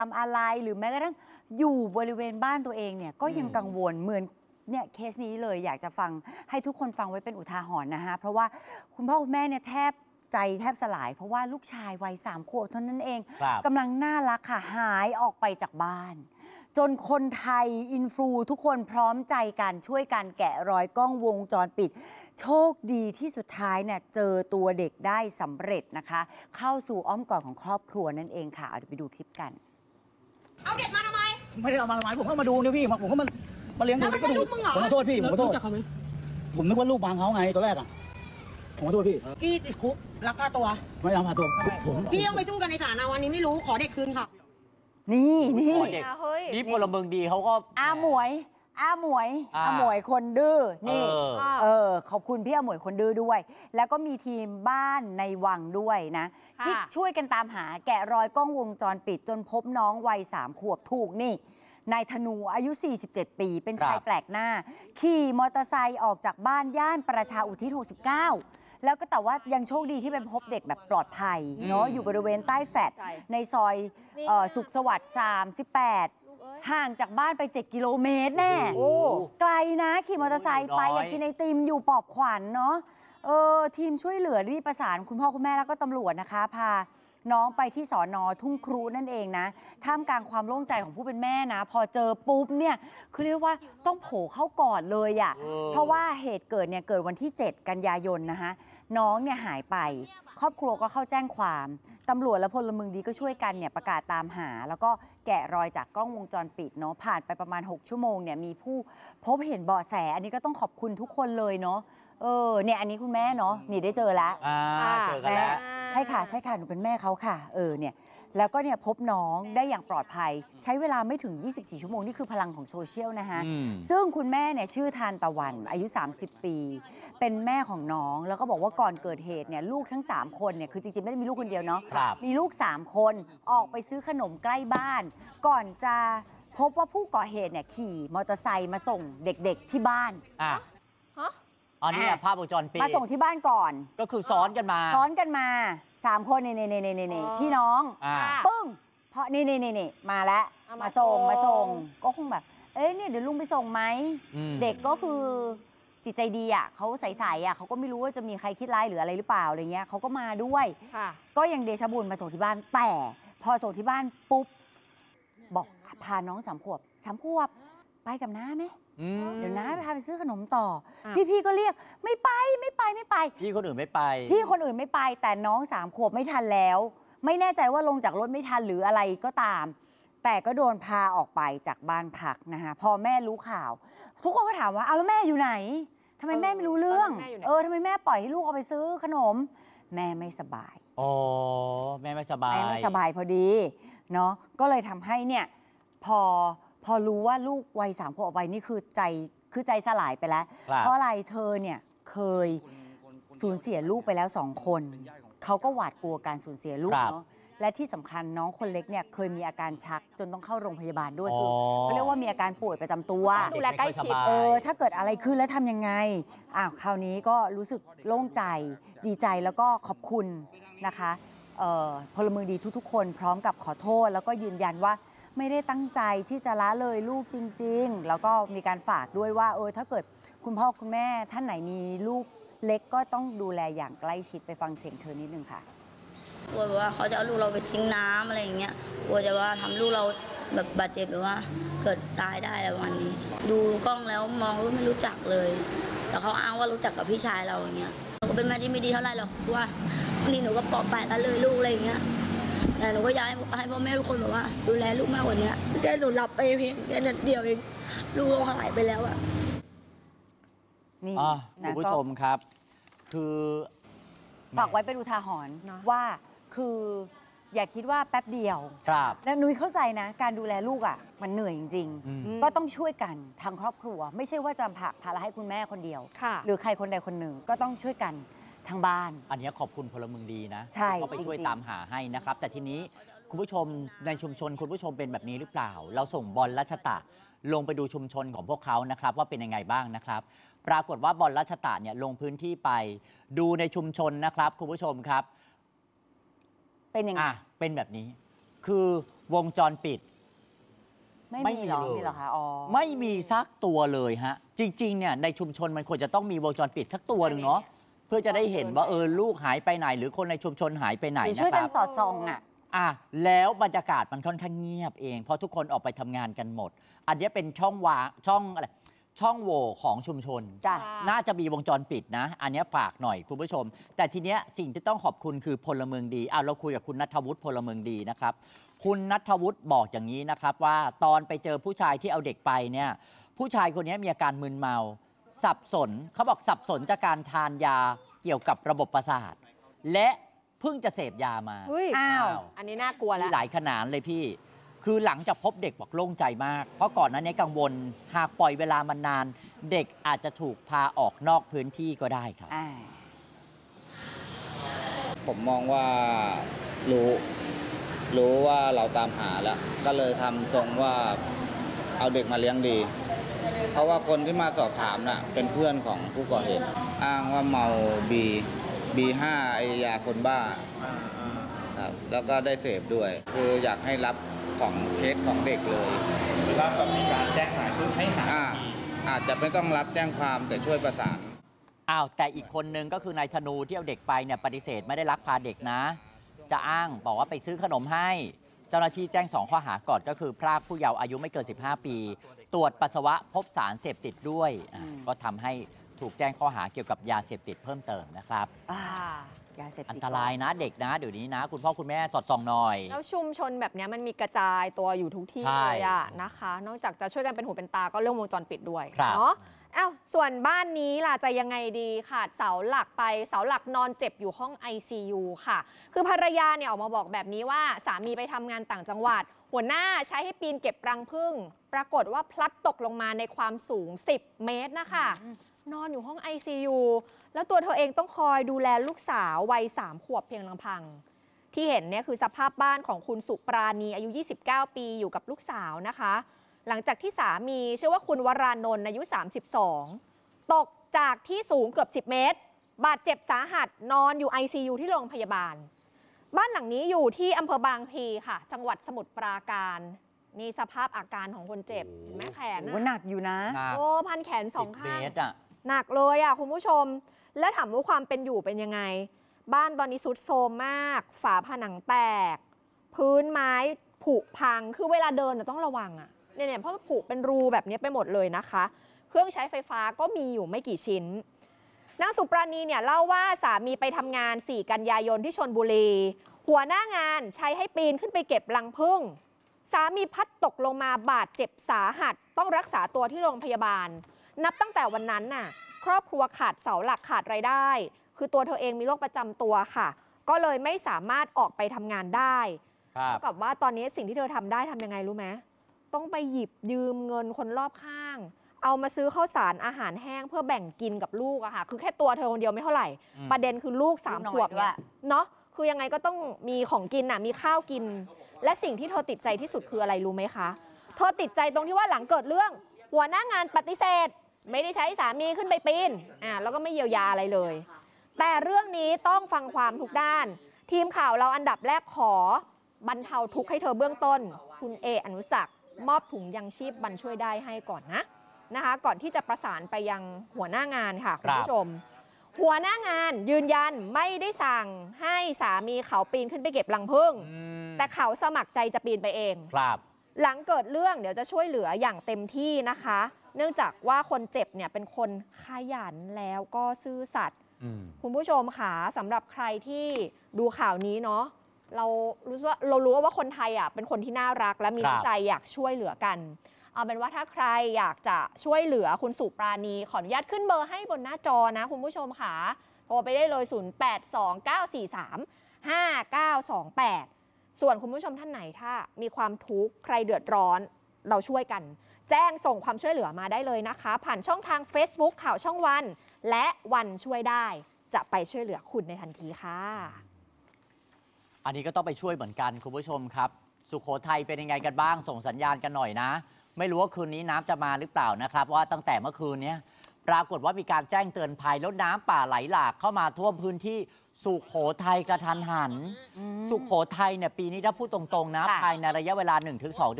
ทำอะไรหรือแม้กระทั่งอยู่บริเวณบ้านตัวเองเนี่ยก็ยังกังวลเหมือนเนี่ยเคสนี้เลยอยากจะฟังให้ทุกคนฟังไว้เป็นอุทาหรณ์นะคะเพราะว่าคุณพ่อคุณแม่เนี่ยแทบใจแทบสลายเพราะว่าลูกชายวัย3 ขวบเท่านั้นเองกำลังน่ารักค่ะหายออกไปจากบ้านจนคนไทยอินฟลูทุกคนพร้อมใจกันช่วยกันแกะรอยกล้องวงจรปิดโชคดีที่สุดท้ายเนี่ยเจอตัวเด็กได้สำเร็จนะคะเข้าสู่อ้อมกอดของครอบครัวนั่นเองค่ะเอาไปดูคลิปกันเอาเด็กมาทำไมไม่ได้เอามาทำไมผมก็มาดูเนี่ยพี่ผมก็มาเลี้ยงดูก็ดูผมขอโทษพี่ผมขอโทษผมนึกว่าลูกบางเขาไงตัวแรกอ่ะผมขอโทษพี่พี่ติดคุกลักพาตัวไม่เอาพาตัวผมพี่ต้องไปสู้กันในศาลนะวันนี้ไม่รู้ขอเด็กคืนค่ะนี่นี่พลเมืองดีเขาก็อาหมวยคนดื้อนี่ขอบคุณพี่อาหมวยคนดื้อด้วยแล้วก็มีทีมบ้านในวังด้วยนะที่ช่วยกันตามหาแกะรอยกล้องวงจรปิดจนพบน้องวัย3 ขวบถูกนี่นายธนูอายุ 47 ปีเป็นชายแปลกหน้าขี่มอเตอร์ไซค์ออกจากบ้านย่านประชาอุทิศ 69แล้วก็แต่ว่ายังโชคดีที่ไปพบเด็กแบบปลอดภัยเนาะอยู่บริเวณใต้แฟลตในซอยสุขสวัสดิ์ 38ห่างจากบ้านไป7 กิโลเมตรแน่ไกลนะขี่มอเตอร์ไซค์ไปอยากกินไอติมอยู่ปอบขวัญเนาะทีมช่วยเหลือรีบประสานคุณพ่อคุณแม่แล้วก็ตำรวจนะคะพาน้องไปที่สน.ทุ่งครุนั่นเองนะท่ามกลางความโล่งใจของผู้เป็นแม่นะพอเจอปุ๊บเนี่ยคือเรียกว่าต้องโผล่เข้ากอดเลยอ่ะเพราะว่าเหตุเกิดเนี่ยเกิดวันที่7 กันยายนนะคะน้องเนี่ยหายไปครอบครัวก็เข้าแจ้งความตำรวจและพลเมืองดีก็ช่วยกันเนี่ยประกาศตามหาแล้วก็แกะรอยจากกล้องวงจรปิดเนาะผ่านไปประมาณ6 ชั่วโมงเนี่ยมีผู้พบเห็นเบาะแสอันนี้ก็ต้องขอบคุณทุกคนเลยเนาะเนี่ยอันนี้คุณแม่เนาะนี่ได้เจอแล้วเจอกันแล้วใช่ค่ะหนูเป็นแม่เขาค่ะเนี่ยแล้วก็เนี่ยพบน้องได้อย่างปลอดภัยใช้เวลาไม่ถึง24 ชั่วโมงนี่คือพลังของโซเชียลนะคะซึ่งคุณแม่เนี่ยชื่อทานตะวันอายุ30 ปีเป็นแม่ของน้องแล้วก็บอกว่าก่อนเกิดเหตุเนี่ยลูกทั้ง3 คนเนี่ยคือจริงๆไม่ได้มีลูกคนเดียวเนาะมีลูก3 คนออกไปซื้อขนมใกล้บ้านก่อนจะพบว่าผู้ก่อเหตุเนี่ยขี่มอเตอร์ไซค์มาส่งเด็กๆที่บ้านอันนี้ภาพวงจรปิดมาส่งที่บ้านก่อนก็คือซ้อนกันมา 3 คนนี่พี่น้องปึ้งเพราะนี่มาแล้วมาส่งก็คงแบบเนี่ยเดี๋ยวลุงไปส่งไหมเด็กก็คือจิตใจดีอ่ะเขาใสๆอ่ะเขาก็ไม่รู้ว่าจะมีใครคิดร้ายหรืออะไรหรือเปล่าอะไรเงี้ยเขาก็มาด้วยก็ยังเดชะบุญมาส่งที่บ้านแต่พอส่งที่บ้านปุ๊บบอกพาน้อง3 ขวบไปกับน้าไหมเดี๋ยวน้าพาไปซื้อขนมต่อพี่ก็เรียกไม่ไปพี่คนอื่นไม่ไปแต่น้อง3 ขวบไม่ทันแล้วไม่แน่ใจว่าลงจากรถไม่ทันหรืออะไรก็ตามแต่ก็โดนพาออกไปจากบ้านพักนะคะพอแม่รู้ข่าวทุกคนก็ถามว่าแล้วแม่อยู่ไหนทำไมแม่ไม่รู้เรื่องทำไมแม่ปล่อยให้ลูกเอาไปซื้อขนมแม่ไม่สบายแม่ไม่สบายพอดีเนาะก็เลยทำให้เนี่ยพอรู้ว่าลูกวัย3 ขวบออกไปนี่คือใจสลายไปแล้วเพราะอะไรเธอเนี่ยเคยสูญเสียลูกไปแล้ว2 คนเขาก็หวาดกลัวการสูญเสียลูกเนาะและที่สำคัญน้องคนเล็กเนี่ยเคยมีอาการชักจนต้องเข้าโรงพยาบาลด้วยคือเขาเรียกว่ามีอาการป่วยประจำตัวดูแลใกล้ชิดถ้าเกิดอะไรขึ้นแล้วทำยังไงคราวนี้ก็รู้สึกโล่งใจดีใจแล้วก็ขอบคุณนะคะพลเมืองดีทุกๆคนพร้อมกับขอโทษแล้วก็ยืนยันว่าไม่ได้ตั้งใจที่จะละเลยลูกจริงๆแล้วก็มีการฝากด้วยว่าถ้าเกิดคุณพ่อคุณแม่ท่านไหนมีลูกเล็กก็ต้องดูแลอย่างใกล้ชิดไปฟังเสียงเธอนิดนึงค่ะกลัวว่าเขาจะเอาลูกเราไปทิ้งน้ำอะไรอย่างเงี้ยกลัวจะว่าทำลูกเราแบบบาดเจ็บหรือว่าเกิดตายได้อะไรวันนี้ดูกล้องแล้วมองไม่รู้จักเลยแต่เขาอ้างว่ารู้จักกับพี่ชายเราอย่างเงี้ยก็เป็นแม่ที่ไม่ดีเท่าไหร่หรอกว่าวันนี้หนูก็ปลอบไปกันเลยลูกอะไรอย่างเงี้ยแต่หนูก็อยากให้พ่อแม่ทุกคนแบบว่าดูแลลูกมากกว่านี้แค่หนูหลับไปเพียงแค่นิดเดียวเองลูกเราหายไปแล้วอะนี่คุณผู้ชมครับคือฝากไว้เป็นอุทาหรณ์ว่าคืออย่าคิดว่าแป๊บเดียวและนุ้ยเข้าใจนะการดูแลลูกมันเหนื่อยจริงๆก็ต้องช่วยกันทางครอบครัวไม่ใช่ว่าจะภาระให้คุณแม่คนเดียวหรือใครคนใดคนหนึ่งก็ต้องช่วยกันทางบ้านอันนี้ขอบคุณพลเมืองดีนะใช่ก็ไปช่วยตามหาให้นะครับแต่ทีนี้คุณผู้ชมในชุมชนคุณผู้ชมเป็นแบบนี้หรือเปล่าเราส่งบอลรัชตะลงไปดูชุมชนของพวกเขานะครับว่าเป็นยังไงบ้างนะครับปรากฏว่าบอลรัชตะเนี่ยลงพื้นที่ไปดูในชุมชนนะครับคุณผู้ชมครับเป็นยังไงเป็นแบบนี้คือวงจรปิดไม่มีหรอไม่มีเลยมีเหรอคะอ๋อไม่มีสักตัวเลยฮะ จริงๆเนี่ยในชุมชนมันควรจะต้องมีวงจรปิดสักตัวหนึ่งเนาะเพื่อจะได้เห็นว่าลูกหายไปไหน หรือคนในชุมชนหายไปไหนหรือนะช่วยคกัรันบสอดส่องแล้วบรรยากาศมันค่อนข้างเงียบเองเพราะทุกคนออกไปทำงานกันหมด อันนี้เป็นช่องโหว่ของชุมชนจ้ะน่าจะมีวงจรปิดนะ อันนี้ฝากหน่อยคุณผู้ชม แต่ทีเนี้ยสิ่งที่ต้องขอบคุณคือพลเมืองดีเราคุยกับคุณณัฐวุฒิพลเมืองดีนะครับคุณณัฐวุฒิบอกอย่างนี้นะครับว่าตอนไปเจอผู้ชายที่เอาเด็กไปเนี่ยผู้ชายคนนี้มีอาการมึนเมาสับสนเขาบอกสับสนจากการทานยาเกี่ยวกับระบบประสาทและเพิ่งจะเสพยามาอ้าวอันนี้น่ากลัวแล้วหลายขนาดเลยพี่ คือหลังจากพบเด็กบอกโล่งใจมาก เพราะก่อนหน้านี้กังวล หากปล่อยเวลามันนาน เด็กอาจจะถูกพาออกนอกพื้นที่ก็ได้ครับผมมองว่ารู้ว่าเราตามหาแล้ว ก็เลยทำทรงว่าเอาเด็กมาเลี้ยงดี เพราะว่าคนที่มาสอบถามน่ะเป็นเพื่อนของผู้ก่อเหตุ อ้างว่าเมาB5 ไอยาคนบ้าครับแล้วก็ได้เสพด้วย คืออยากให้รับของเคสของเด็กเลยแล้วก็มีการแจ้งหายเพื่อให้หายอาจจะไม่ต้องรับแจ้งความแต่ช่วยประสานแต่อีกคนนึงก็คือนายธนูที่เอาเด็กไปเนี่ยปฏิเสธไม่ได้ลักพาเด็กนะ จะอ้างบอกว่าไปซื้อขนมให้ เจ้าหน้าที่แจ้ง2 ข้อหาก่อนก็คือพรากผู้เยาว์อายุไม่เกิน 15 ปี ตรวจปัสสาวะพบสารเสพติดด้วยก็ทำให้ถูกแจ้งข้อหาเกี่ยวกับยาเสพติดเพิ่มเติมนะครับยาเสพติดอันตรายนะเด็กนะเดี๋ยวนี้นะ คุณพ่อคุณแม่สอดส่องหน่อยแล้วชุมชนแบบนี้มันมีกระจายตัวอยู่ทุกที่ใช่เลยอะนะคะ นอกจากจะช่วยกันเป็นหูเป็นตาก็เรื่องวงจรปิดด้วยครับเนาะส่วนบ้านนี้ล่ะจะยังไงดีขาดเสาหลักไปเสาหลักนอนเจ็บอยู่ห้อง ICU ค่ะ คือภรรยาเนี่ยออกมาบอกแบบนี้ว่าสามีไปทำงานต่างจังหวัด หัวหน้าใช้ให้ปีนเก็บรังผึ้งปรากฏว่าพลัดตกลงมาในความสูง10 เมตรนะคะนอนอยู่ห้อง ICU แล้วตัวเธอเองต้องคอยดูแลลูกสาววัย3 ขวบเพียงลำพัง ที่เห็นเนี่ยคือสภาพบ้านของคุณสุปราณีอายุ 29 ปีอยู่กับลูกสาวนะคะ หลังจากที่สามีชื่อว่าคุณวรานนท์อายุ 32 ตกจากที่สูงเกือบ 10 เมตร บาดเจ็บสาหัสนอนอยู่ ICU ที่โรงพยาบาล บ้านหลังนี้อยู่ที่อำเภอบางพลีค่ะ จังหวัดสมุทรปราการนี่สภาพอาการของคนเจ็บเห็นไหมแขนหนักอยู่นะโอ้พันแขน2 ข้าง 10 เมตรหนักเลยอ่ะคุณผู้ชม แล้วถามว่าความเป็นอยู่เป็นยังไง บ้านตอนนี้สุดโทรมมาก ฝาผนังแตก พื้นไม้ผุพัง คือเวลาเดินต้องระวังอ่ะเนี่ยเพราะผุเป็นรูแบบนี้ไปหมดเลยนะคะ เครื่องใช้ไฟฟ้าก็มีอยู่ไม่กี่ชิ้น นางสุปราณีเนี่ยเล่าว่าสามีไปทำงาน 4 กันยายนที่ชลบุรี หัวหน้างานใช้ให้ปีนขึ้นไปเก็บรังผึ้ง สามีพัดตกลงมาบาดเจ็บสาหัสต้องรักษาตัวที่โรงพยาบาล นับตั้งแต่วันนั้นน่ะครอบครัวขาดเสาหลักขาดรายได้ คือตัวเธอเองมีโรคประจำตัวค่ะ ก็เลยไม่สามารถออกไปทำงานได้เท่ากับว่าตอนนี้สิ่งที่เธอทำได้ทำยังไงรู้ไหมต้องไปหยิบยืมเงินคนรอบข้าง เอามาซื้อข้าวสารอาหารแห้งเพื่อแบ่งกินกับลูกอะค่ะคือแค่ตัวเธอคนเดียวไม่เท่าไหร่ ประเด็นคือลูก3 ขวบเนี่ยเนาะคือยังไงก็ต้องมีของกินน่ะมีข้าวกิน และสิ่งที่เธอติดใจที่สุดคืออะไรรู้ไหมคะเธอติดใจตรงที่ว่าหลังเกิดเรื่องหัวหน้างานปฏิเสธไม่ได้ใช้สามีขึ้นไปปีนแล้วก็ไม่เยียวยาอะไรเลย แต่เรื่องนี้ต้องฟังความทุกด้าน ทีมข่าวเราอันดับแรกขอบรรเทาทุกข์ให้เธอเบื้องต้นคุณเออนุศักดิ์มอบถุงยังชีพบรรช่วยได้ให้ก่อนนะคะก่อนที่จะประสานไปยังหัวหน้างานค่ะคุณผู้ชม หัวหน้างานยืนยันไม่ได้สั่งให้สามีเขาปีนขึ้นไปเก็บรังผึ้งแต่เขาสมัครใจจะปีนไปเองหลังเกิดเรื่องเดี๋ยวจะช่วยเหลืออย่างเต็มที่นะคะ เนื่องจากว่าคนเจ็บเนี่ยเป็นคนขยันแล้วก็ซื่อสัตย์คุณผู้ชมค่ะสำหรับใครที่ดูข่าวนี้เนาะเรารู้ว่าคนไทยอ่ะเป็นคนที่น่ารักและมีน้ำใจอยากช่วยเหลือกันเอาเป็นว่าถ้าใครอยากจะช่วยเหลือคุณสุปราณีขออนุญาตขึ้นเบอร์ให้บนหน้าจอนะคุณผู้ชมค่ะโทรไปได้เลย 0829435928 ส่วนคุณผู้ชมท่านไหนถ้ามีความทุกข์ใครเดือดร้อนเราช่วยกันแจ้งส่งความช่วยเหลือมาได้เลยนะคะผ่านช่องทาง Facebook ข่าวช่องวันและวันช่วยได้จะไปช่วยเหลือคุณในทันทีค่ะอันนี้ก็ต้องไปช่วยเหมือนกันคุณผู้ชมครับสุโขทัยเป็นยังไงกันบ้างส่งสัญญาณกันหน่อยนะไม่รู้ว่าคืนนี้น้ำจะมาหรือเปล่านะครับว่าตั้งแต่เมื่อคืนนี้ปรากฏว่ามีการแจ้งเตือนภัยแล้วน้ำป่าไหลหลากเข้ามาท่วมพื้นที่สุโขทัยกระทันหัน สุโขทัยเนี่ยปีนี้ถ้าพูดตรงๆนะค่ะภายในระยะเวลา 1-2 เดือน